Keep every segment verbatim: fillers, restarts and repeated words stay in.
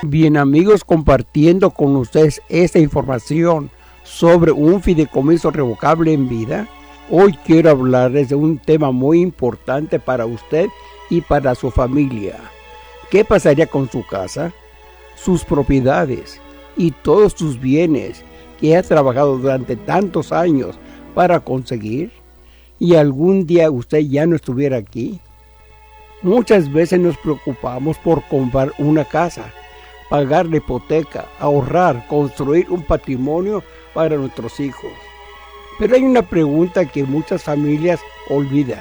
Bien amigos, compartiendo con ustedes esta información sobre un fideicomiso revocable en vida, hoy quiero hablarles de un tema muy importante para usted y para su familia. ¿Qué pasaría con su casa, sus propiedades y todos sus bienes que ha trabajado durante tantos años para conseguir y algún día usted ya no estuviera aquí? Muchas veces nos preocupamos por comprar una casa, pagar la hipoteca, ahorrar, construir un patrimonio para nuestros hijos. Pero hay una pregunta que muchas familias olvidan.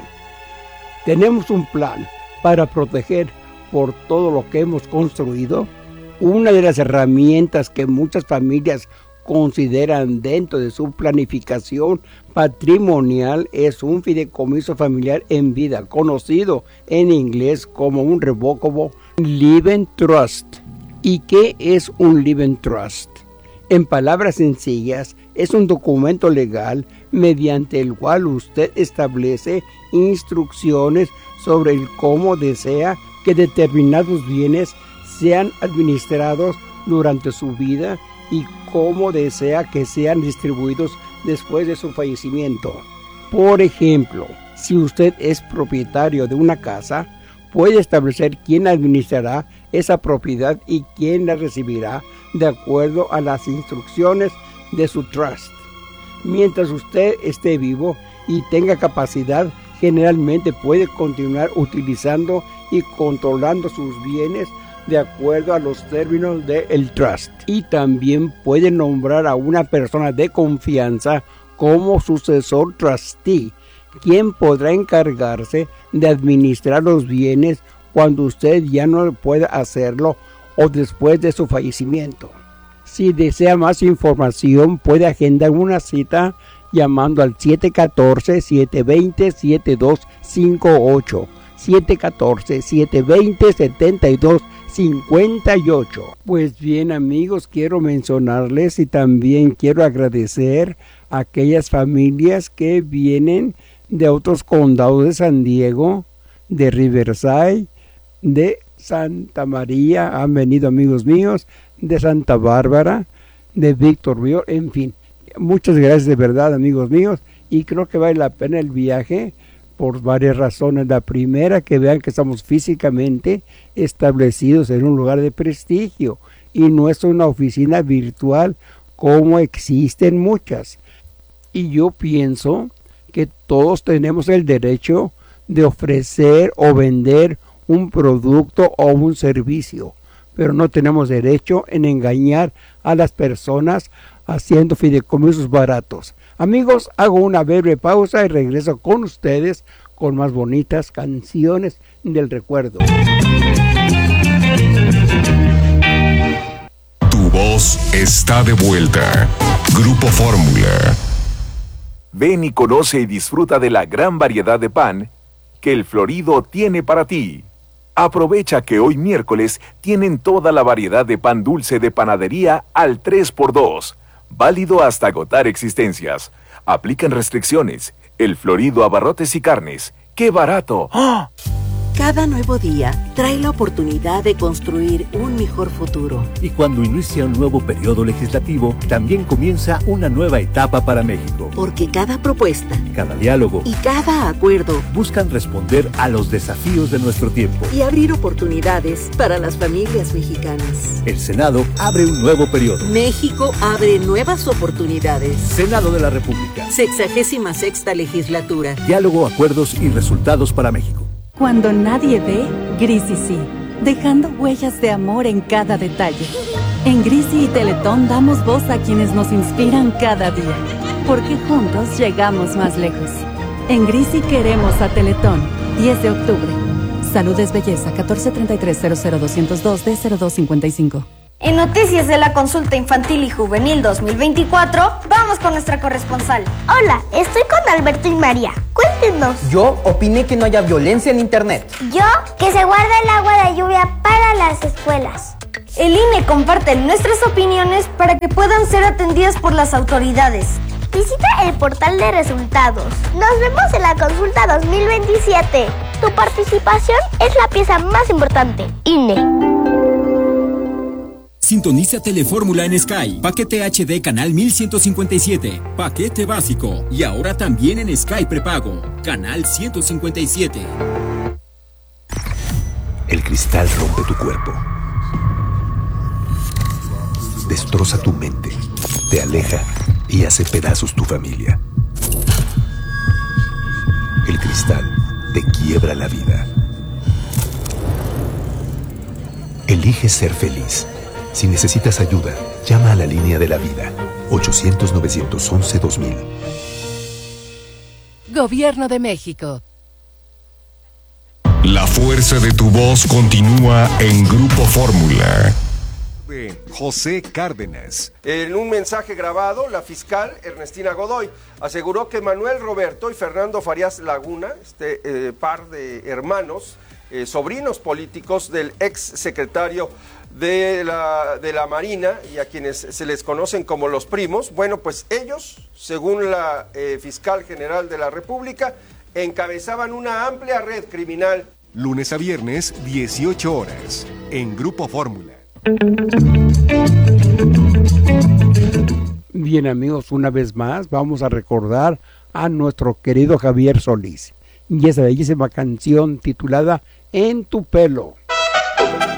¿Tenemos un plan para proteger por todo lo que hemos construido? Una de las herramientas que muchas familias consideran dentro de su planificación patrimonial es un fideicomiso familiar en vida, conocido en inglés como un Revocable Living Trust. ¿Y qué es un Living Trust? En palabras sencillas, es un documento legal mediante el cual usted establece instrucciones sobre el cómo desea que determinados bienes sean administrados durante su vida y cómo desea que sean distribuidos después de su fallecimiento. Por ejemplo, si usted es propietario de una casa, puede establecer quién administrará esa propiedad y quién la recibirá de acuerdo a las instrucciones de su trust. Mientras usted esté vivo y tenga capacidad, generalmente puede continuar utilizando y controlando sus bienes de acuerdo a los términos del trust. Y también puede nombrar a una persona de confianza como sucesor trustee, quien podrá encargarse de administrar los bienes cuando usted ya no pueda hacerlo o después de su fallecimiento. Si desea más información, puede agendar una cita llamando al siete uno cuatro, siete dos cero, siete dos cinco ocho, siete uno cuatro, siete dos cero, siete dos cinco ocho. Pues bien amigos, quiero mencionarles y también quiero agradecer a aquellas familias que vienen de otros condados de San Diego, de Riverside, de Santa María, han venido amigos míos, de Santa Bárbara, de Victorville, en fin. Muchas gracias de verdad amigos míos, y creo que vale la pena el viaje por varias razones. La primera, que vean que estamos físicamente establecidos en un lugar de prestigio y no es una oficina virtual como existen muchas. Y yo pienso que todos tenemos el derecho de ofrecer o vender un producto o un servicio, pero no tenemos derecho en engañar a las personas haciendo fideicomisos baratos. Amigos, hago una breve pausa y regreso con ustedes con más bonitas canciones del recuerdo. Tu voz está de vuelta. Grupo Fórmula. Ven y conoce y disfruta de la gran variedad de pan que El Florido tiene para ti. Aprovecha que hoy miércoles tienen toda la variedad de pan dulce de panadería al tres por dos. Válido hasta agotar existencias. Aplican restricciones. El Florido Abarrotes y Carnes. ¡Qué barato! ¡Oh! Cada nuevo día trae la oportunidad de construir un mejor futuro. Y cuando inicia un nuevo periodo legislativo, también comienza una nueva etapa para México. Porque cada propuesta, cada diálogo y cada acuerdo buscan responder a los desafíos de nuestro tiempo y abrir oportunidades para las familias mexicanas. El Senado abre un nuevo periodo. México abre nuevas oportunidades. Senado de la República. Sexagésima sexta legislatura. Diálogo, acuerdos y resultados para México. Cuando nadie ve, Grisi sí, dejando huellas de amor en cada detalle. En Grisi y Teletón damos voz a quienes nos inspiran cada día, porque juntos llegamos más lejos. En Grisi queremos a Teletón, diez de octubre. Salud es belleza, catorce treinta y tres cero cero doscientos dos D cero dos cincuenta y cinco. En Noticias de la Consulta Infantil y Juvenil dos mil veinticuatro, vamos con nuestra corresponsal. Hola, estoy con Alberto y María. Cuéntenos. Yo opiné que no haya violencia en internet. Yo, que se guarda el agua de lluvia para las escuelas. El I N E comparte nuestras opiniones para que puedan ser atendidas por las autoridades. Visita el portal de resultados. Nos vemos en la consulta dos mil veintisiete. Tu participación es la pieza más importante. I N E. Sintoniza Telefórmula en Sky. Paquete H D canal mil ciento cincuenta y siete. Paquete básico. Y ahora también en Sky prepago. Canal ciento cincuenta y siete. El cristal rompe tu cuerpo. Destroza tu mente. Te aleja y hace pedazos tu familia. El cristal te quiebra la vida. Elige ser feliz. Si necesitas ayuda, llama a la línea de la vida. ochocientos, novecientos once, dos mil. Gobierno de México. La fuerza de tu voz continúa en Grupo Fórmula. De José Cárdenas. En un mensaje grabado, la fiscal Ernestina Godoy aseguró que Manuel Roberto y Fernando Farías Laguna, este eh, par de hermanos, eh, sobrinos políticos del ex secretario de la, de la Marina y a quienes se les conocen como los primos, bueno, pues ellos, según la eh, fiscal general de la República, encabezaban una amplia red criminal. Lunes a viernes, dieciocho horas, en Grupo Fórmula. Bien, amigos, una vez más vamos a recordar a nuestro querido Javier Solís y esa bellísima canción titulada En tu pelo.